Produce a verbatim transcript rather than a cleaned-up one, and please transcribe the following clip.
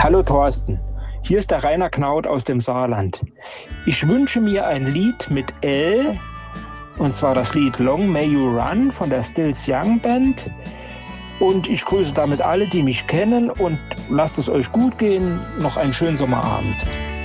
Hallo Thorsten, hier ist der Rainer Knaut aus dem Saarland. Ich wünsche mir ein Lied mit L, und zwar das Lied Long May You Run von der Stills Young Band. Und ich grüße damit alle, die mich kennen, und lasst es euch gut gehen. Noch einen schönen Sommerabend.